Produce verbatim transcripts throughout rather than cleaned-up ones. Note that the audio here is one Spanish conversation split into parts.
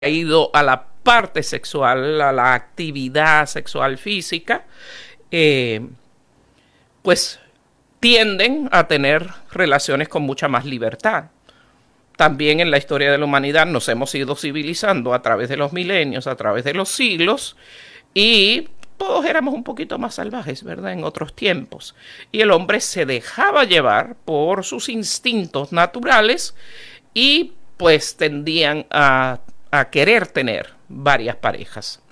ido a la parte sexual, a la actividad sexual física, eh, pues tienden a tener relaciones con mucha más libertad. También en la historia de la humanidad nos hemos ido civilizando a través de los milenios, a través de los siglos, y todos éramos un poquito más salvajes, ¿verdad? En otros tiempos. Y el hombre se dejaba llevar por sus instintos naturales y pues tendían a, a querer tener varias parejas.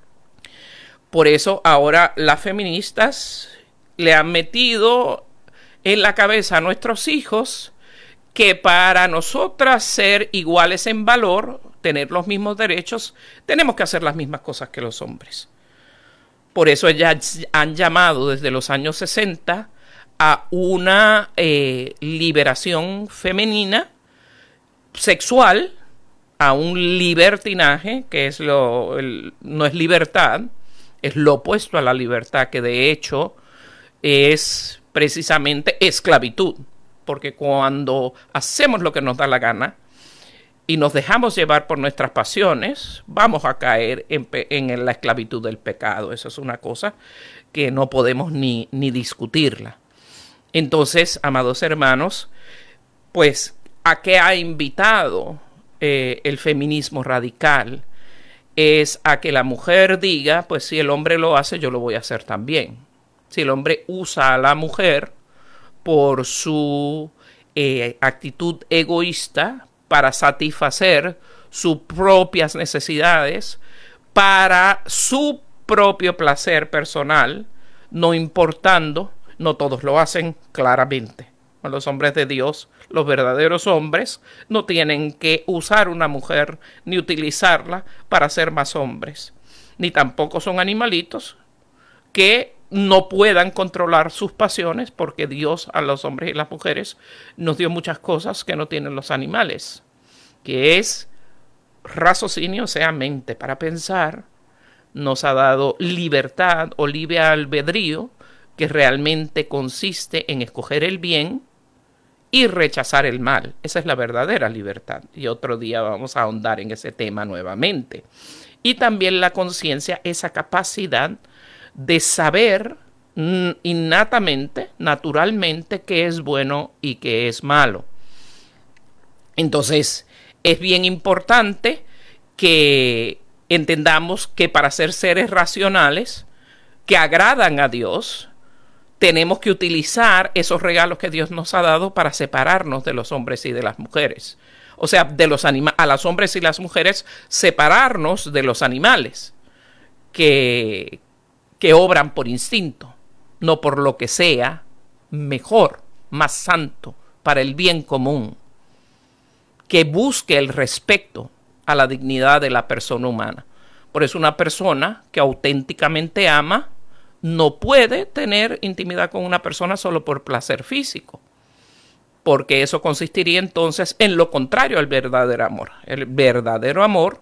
Por eso ahora las feministas le han metido en la cabeza a nuestros hijos que para nosotras ser iguales en valor, tener los mismos derechos, tenemos que hacer las mismas cosas que los hombres. Por eso ellas han llamado desde los años sesenta a una eh, liberación femenina sexual, a un libertinaje, que es lo, el, no es libertad, es lo opuesto a la libertad, que de hecho es precisamente esclavitud. Porque cuando hacemos lo que nos da la gana y nos dejamos llevar por nuestras pasiones, vamos a caer en, en la esclavitud del pecado. Eso es una cosa que no podemos ni, ni discutirla. Entonces, amados hermanos, pues, ¿a qué ha invitado eh, el feminismo radical? Es a que la mujer diga, pues si el hombre lo hace, yo lo voy a hacer también. Si el hombre usa a la mujer por su eh, actitud egoísta para satisfacer sus propias necesidades, para su propio placer personal, no importando, no todos lo hacen claramente. Los hombres de Dios, los verdaderos hombres, no tienen que usar una mujer ni utilizarla para ser más hombres, ni tampoco son animalitos que no puedan controlar sus pasiones, porque Dios a los hombres y las mujeres nos dio muchas cosas que no tienen los animales, que es raciocinio, o sea, mente para pensar, nos ha dado libertad o libre albedrío, que realmente consiste en escoger el bien y rechazar el mal. Esa es la verdadera libertad, y otro día vamos a ahondar en ese tema nuevamente. Y también la conciencia, esa capacidad de saber innatamente, naturalmente, qué es bueno y qué es malo. Entonces, es bien importante que entendamos que para ser seres racionales que agradan a Dios, tenemos que utilizar esos regalos que Dios nos ha dado para separarnos de los hombres y de las mujeres. O sea, de los anima- a los hombres y las mujeres, separarnos de los animales que que obran por instinto, no por lo que sea mejor, más santo, para el bien común, que busque el respeto a la dignidad de la persona humana. Por eso una persona que auténticamente ama no puede tener intimidad con una persona solo por placer físico, porque eso consistiría entonces en lo contrario al verdadero amor. El verdadero amor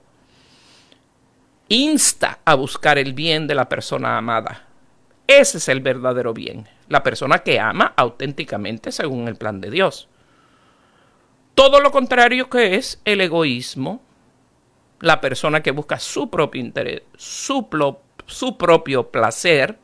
insta a buscar el bien de la persona amada. Ese es el verdadero bien. La persona que ama auténticamente según el plan de Dios. Todo lo contrario que es el egoísmo, la persona que busca su propio interés, su, pro, su propio placer,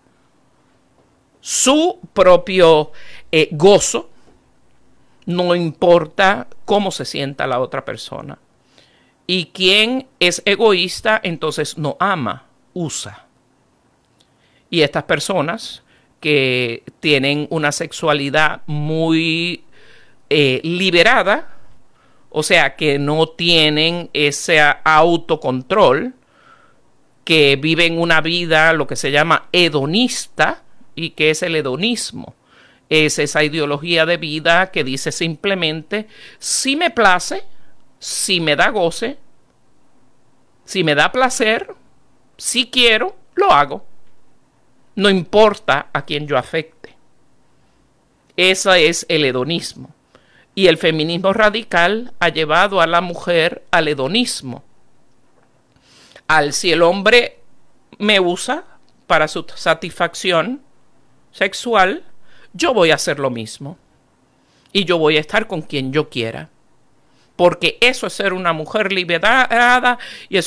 su propio eh, gozo, no importa cómo se sienta la otra persona. Y quien es egoísta, entonces no ama, usa. Y estas personas que tienen una sexualidad muy eh, liberada, o sea, que no tienen ese autocontrol, que viven una vida, lo que se llama hedonista, y que es el hedonismo. Es esa ideología de vida que dice simplemente, si me place, si me da goce, si me da placer, si quiero, lo hago. No importa a quién yo afecte. Ese es el hedonismo. Y el feminismo radical ha llevado a la mujer al hedonismo. Al si el hombre me usa para su satisfacción sexual, yo voy a hacer lo mismo. Y yo voy a estar con quien yo quiera. porque eso es ser una mujer liberada y eso